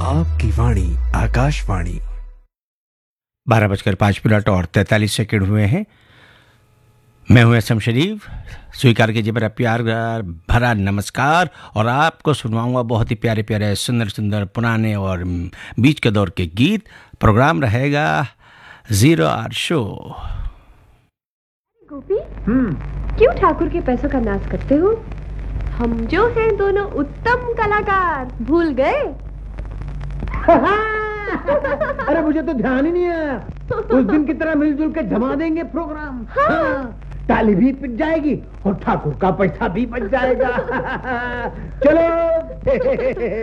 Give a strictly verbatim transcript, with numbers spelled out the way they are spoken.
आपकी वाणी आकाशवाणी। बारह बजकर पाँच मिनट और तैंतालीस सेकंड हुए हैं। मैं हूं एस एम शरीफ। स्वीकार कीजिए मेरा प्यार भरा नमस्कार और आपको सुनवाऊंगा बहुत ही प्यारे प्यारे सुंदर सुंदर पुराने और बीच के दौर के गीत। प्रोग्राम रहेगा जीरो आर शो। गोपी, क्यों ठाकुर के पैसों का नाश करते हो? हम जो हैं दोनों उत्तम कलाकार, भूल गए? अरे मुझे तो ध्यान ही नहीं आया। उस दिन की तरह मिलजुल के जमा देंगे प्रोग्राम। हाँ। हाँ। ताली भी पिट जाएगी और ठाकुर का पैसा भी बच जाएगा। चलो।